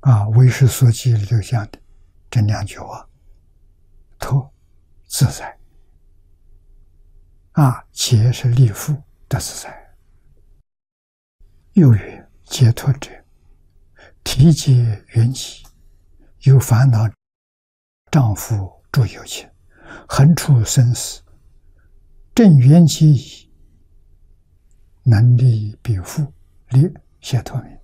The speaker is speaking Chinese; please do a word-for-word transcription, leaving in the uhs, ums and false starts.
啊，唯识所记里头讲的这两句话，脱自在，啊，解是立缚的自在。又曰：解脱者，体解缘起，有烦恼丈夫诸有情，横处生死，正缘起矣，能立彼缚，立解脱名。